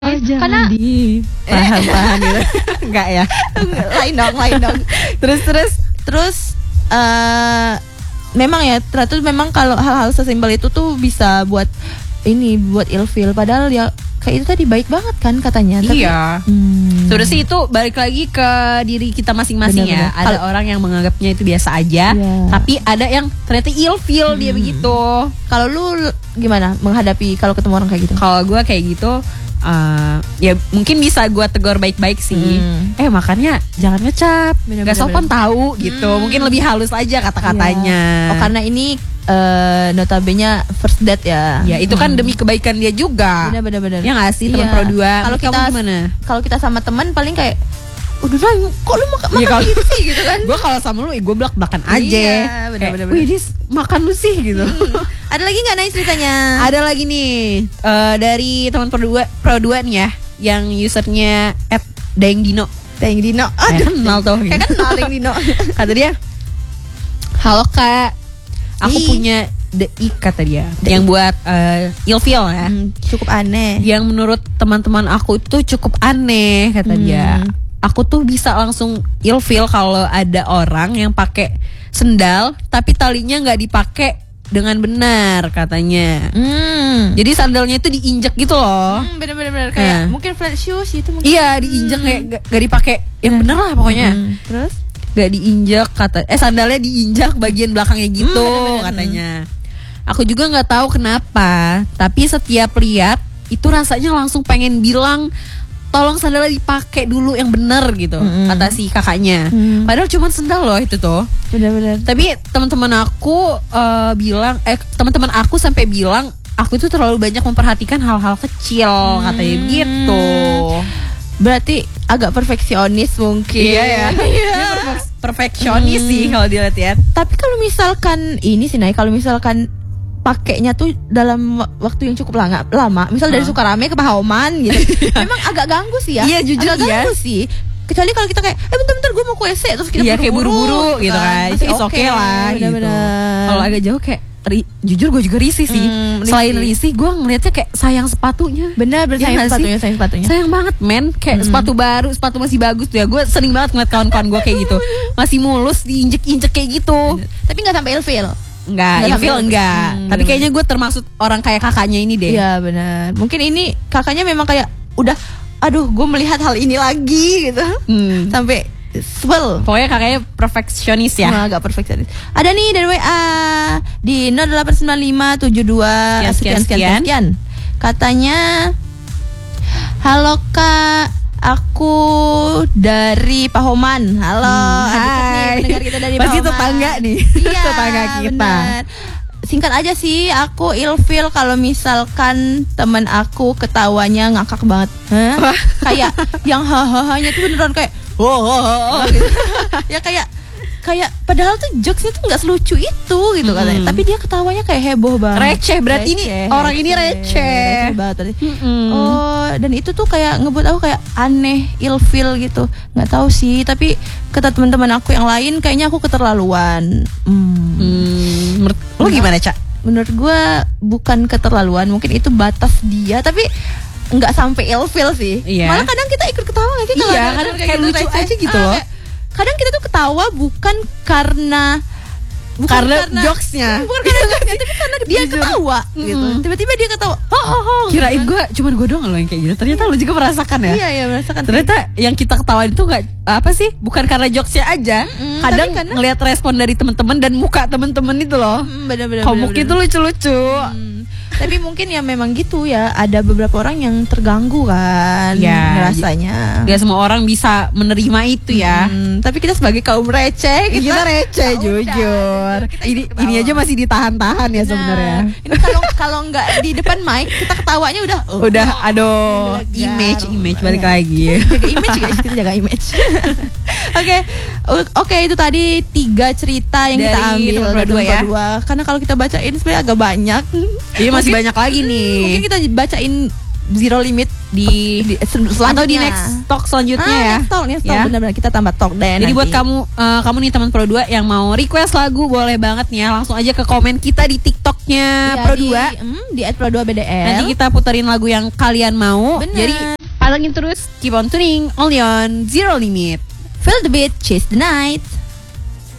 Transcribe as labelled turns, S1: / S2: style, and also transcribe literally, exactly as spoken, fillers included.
S1: Oh, jangan
S2: karena
S1: ditahan-tahan gitu. Enggak ya.
S2: lain dong, lain dong.
S1: Terus terus
S2: Terus uh, memang ya, ternyata memang kalau hal-hal sesimpel itu tuh bisa buat ini, buat ilfeel. Padahal ya kayak itu tadi baik banget kan katanya. Tapi,
S1: iya.
S2: hmm.
S1: Sebenarnya sih itu balik lagi ke diri kita masing-masing.
S2: Benar-benar.
S1: Ya. Ada
S2: Kalo-
S1: orang yang menganggapnya itu biasa aja,
S2: Iya.
S1: tapi ada yang ternyata ilfeel dia begitu.
S2: Kalau lu gimana menghadapi kalau ketemu orang kayak gitu?
S1: Kalau gue kayak gitu, uh, ya mungkin bisa gue tegur baik-baik sih.
S2: Hmm.
S1: Eh makannya jangan ngecap,
S2: Bener,
S1: gak
S2: bener,
S1: sopan
S2: bener.
S1: tahu gitu.
S2: Hmm.
S1: Mungkin lebih halus aja kata-katanya.
S2: Iya. Oh karena ini uh, notabene first date ya.
S1: Ya itu kan demi kebaikan dia juga.
S2: Benar-benar.
S1: Ya nggak sih teman
S2: Iya.
S1: pro dua.
S2: Kalau
S1: Menurut
S2: kita
S1: kamu gimana?
S2: Kalau kita sama teman paling kayak udah lah, kok lu makan
S1: Iya,
S2: makan
S1: kalau-
S2: gitu sih gitu kan.
S1: Gue kalau sama lu, gue belak-belakan aja.
S2: Iya,
S1: Kayak,
S2: bener-bener.
S1: wih dis makan lu sih gitu.
S2: Hmm. Ada lagi nggak nih ceritanya?
S1: Ada lagi nih eh, dari teman pro dua, pro dua nih ya, yang usernya at Dengdino.
S2: Teng Dino.
S1: Kayak
S2: Aduh,
S1: kenal tuh.
S2: kayak kenal Teng Dino.
S1: Kata dia, halo kak, aku
S2: Ih.
S1: punya the ik kata dia, yang buat uh, ilfeel ya.
S2: Hmm, cukup aneh.
S1: Yang menurut teman-teman aku itu cukup aneh kata
S2: Hmm.
S1: dia. Aku tuh bisa langsung ilfeel kalau ada orang yang pakai sendal tapi talinya nggak dipakai dengan benar katanya.
S2: Hmm.
S1: Jadi sandalnya itu diinjek gitu loh.
S2: Hmm, bener-bener kayak
S1: Nah.
S2: mungkin flat shoes itu mungkin.
S1: Iya diinjek kayak gak, gak dipakai yang bener lah pokoknya.
S2: Hmm. Terus?
S1: Gak diinjek kata eh sandalnya diinjak bagian belakangnya gitu
S2: Hmm, bener-bener.
S1: katanya. Aku juga nggak tahu kenapa, tapi setiap lihat itu rasanya langsung pengen bilang tolong sandalnya dipakai dulu yang bener gitu,
S2: Mm-mm.
S1: kata si kakaknya.
S2: Mm.
S1: Padahal cuma sendal loh itu tuh.
S2: Bener-bener.
S1: Tapi teman-teman aku eh, bilang, eh teman-teman aku sampai bilang aku itu terlalu banyak memperhatikan hal-hal kecil, katanya gitu.
S2: Berarti agak perfeksionis mungkin.
S1: Iya ya.
S2: Iya.
S1: Dia perfek- perfeksionis
S2: Hmm.
S1: sih kalau dilihat-lihat.
S2: Tapi kalau misalkan ini sih Nay, kalau misalkan pakainya tuh dalam wa- waktu yang cukup lama, lama misal dari
S1: Hah?
S2: Sukarame ke Pahoman gitu, memang agak ganggu sih ya.
S1: Iya, jujur
S2: agak
S1: ya.
S2: ganggu sih. Kecuali kalau kita kayak, eh bentar-bentar gue mau ke W C terus kita
S1: Iya kayak buru-buru gitu kan.
S2: Masih
S1: It's okay lah gitu.
S2: bener-bener.
S1: Kalau agak jauh kayak ri- jujur gue juga risih sih.
S2: Hmm, risih.
S1: Selain risih gue ngelihatnya kayak sayang sepatunya.
S2: Bener, bener,
S1: Iya
S2: sayang
S1: nggak sih?
S2: sepatunya, sayang sepatunya.
S1: Sayang banget men. Kayak sepatu baru, sepatu masih bagus tuh ya. Gue sering banget ngeliat kawan-kawan gue kayak gitu. Masih mulus diinjek-injek kayak gitu.
S2: Tapi nggak sampai ilfeel.
S1: Enggak,
S2: Nggak
S1: ilfeel
S2: sampai-
S1: enggak.
S2: Hmm,
S1: Tapi kayaknya gue termasuk orang kayak kakaknya ini deh.
S2: Iya benar. Mungkin ini kakaknya memang kayak udah, aduh gue melihat hal ini lagi gitu.
S1: Hmm.
S2: Sampai sebel.
S1: Pokoknya kakaknya perfeksionis ya.
S2: Nah, agak perfeksionis. Ada nih dari W A di nol delapan sembilan lima tujuh dua
S1: Sekian,
S2: sekian
S1: sekian,
S2: sekian
S1: sekian.
S2: sekian. Katanya, halo kak, aku dari Pahoman. Halo,
S1: Hmm,
S2: ada nih
S1: hai.
S2: pendengar kita dari
S1: Pasti
S2: Pahoman.
S1: tetangga nih.
S2: Iya,
S1: Tetangga kita.
S2: benar. Singkat aja sih, aku ilfeel kalau misalkan temen aku ketawanya ngakak banget. Hah? Kayak yang hahaha-nya tuh beneran kayak
S1: Oh, oh, oh, oh.
S2: gitu. Ya kayak kayak padahal tuh jokesnya tuh nggak selucu itu gitu katanya. Tapi dia ketawanya kayak heboh banget.
S1: Receh, berarti ini orang ini receh.
S2: Receh banget berarti.
S1: Mm-mm.
S2: Oh, dan itu tuh kayak ngebuat aku kayak aneh, ilfeel gitu. Nggak tahu sih, tapi kata teman-teman aku yang lain kayaknya aku keterlaluan. Hmm.
S1: Hmm, menurut lu gimana, Cak?
S2: Menurut gue bukan keterlaluan, mungkin itu batas dia, tapi nggak sampai ilfeel sih.
S1: Iya.
S2: Malah kadang kita ikut ketawa nggak sih? kalau
S1: Iya,
S2: ada-
S1: kadang
S2: ada
S1: kayak lucu
S2: receh.
S1: aja gitu
S2: Ah,
S1: loh.
S2: kayak- kadang kita tuh ketawa bukan karena bukan
S1: Karena jokesnya.
S2: bukan karena jokesnya, tapi karena dia
S1: Jujur.
S2: ketawa gitu.
S1: Mm.
S2: Tiba-tiba dia ketawa. Oh, oh, oh.
S1: Kirain gue, cuman gue doang loh yang kayak gitu. Ternyata lu juga merasakan ya.
S2: Iya, iya, merasakan.
S1: Ternyata yang kita ketawain itu nggak apa sih? Bukan karena jokesnya aja.
S2: Mm-mm,
S1: Kadang
S2: tapi karena-
S1: ngelihat respon dari teman-teman dan muka teman-teman itu loh.
S2: Hmm, bener-bener.
S1: Komuknya itu lucu-lucu.
S2: Hmm. Tapi mungkin ya memang gitu ya. Ada beberapa orang yang terganggu kan,
S1: Ya,
S2: ngerasanya.
S1: Gak semua orang bisa menerima itu ya.
S2: Hmm, tapi kita sebagai kaum receh, kita,
S1: Kita receh
S2: ya udah,
S1: jujur.
S2: kita
S1: Ini
S2: ikut ketawa.
S1: ini aja masih ditahan-tahan ya
S2: Nah,
S1: sebenarnya.
S2: ini kalau kalau nggak di depan mic kita ketawanya udah oh,
S1: Udah aduh
S2: lega.
S1: image image balik
S2: Iya.
S1: lagi.
S2: jaga image guys, kita jaga image. Oke, O- oke itu tadi tiga cerita yang kita
S1: Dari
S2: ambil
S1: teman
S2: dari
S1: berdua ya.
S2: berdua. Karena kalau kita bacain sebenarnya agak banyak.
S1: Iya masih
S2: Mungkin-
S1: banyak lagi nih.
S2: Mungkin kita bacain zero limit
S1: di,
S2: di
S1: atau di next talk selanjutnya
S2: ah,
S1: ya.
S2: Next talk, next talk,
S1: Ya.
S2: benar-benar kita tambah talk deh.
S1: Jadi
S2: nanti.
S1: buat kamu eh, kamu nih teman Pro dua yang mau request lagu boleh banget nih ya, langsung aja ke komen kita di TikToknya
S2: Iya,
S1: Pro
S2: di,
S1: dua.
S2: hmm, di at pro dua B D L.
S1: Nanti kita puterin lagu yang kalian mau.
S2: Bener.
S1: Jadi Pantengin terus, keep on tuning, only on Zero Limit.
S2: Feel the beat, chase the night.